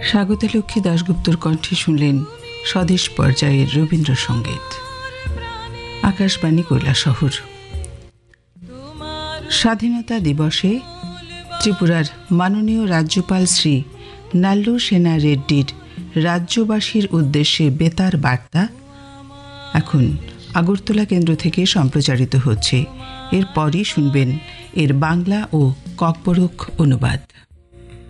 স্বাগতলক্ষ্মী দাশগুপ্তর কণ্ঠে শুনলেন স্বদেশ পর্যায়ের রবীন্দ্রসঙ্গীত। আকাশবাণী কৈলাসহর। স্বাধীনতা দিবসে ত্রিপুরার মাননীয় রাজ্যপাল শ্রী নাল্লু সেনা রেড্ডির রাজ্যবাসীর উদ্দেশ্যে বেতার বার্তা এখন আগরতলা কেন্দ্র থেকে সম্প্রচারিত হচ্ছে। এরপরই শুনবেন এর বাংলা ও ককবরক অনুবাদ।